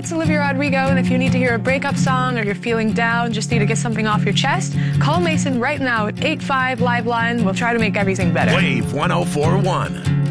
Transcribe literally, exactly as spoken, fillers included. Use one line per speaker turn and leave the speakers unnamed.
it's Olivia Rodrigo, and if you need to hear a breakup song or you're feeling down, just need to get something off your chest, call Mason right now at eight five Live Line. We'll try to make everything better.
Wave one oh four point one.